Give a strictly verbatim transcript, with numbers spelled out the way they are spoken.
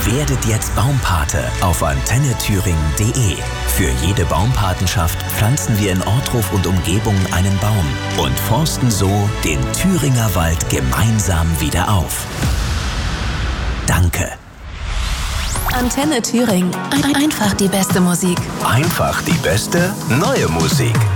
Werdet jetzt Baumpate auf antenne thüringen punkt de. Für jede Baumpatenschaft pflanzen wir in Ortruf und Umgebung einen Baum und forsten so den Thüringer Wald gemeinsam wieder auf. Danke. Antenne Thüringen. Ein- Einfach die beste Musik. Einfach die beste neue Musik.